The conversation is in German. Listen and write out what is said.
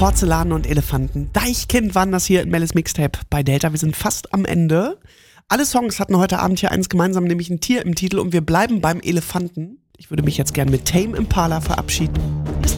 Porzellan und Elefanten. Deichkind waren das hier in Mellis Mixtape bei Delta. Wir sind fast am Ende. Alle Songs hatten heute Abend hier eins gemeinsam, nämlich ein Tier im Titel. Und wir bleiben beim Elefanten. Ich würde mich jetzt gern mit Tame Impala verabschieden.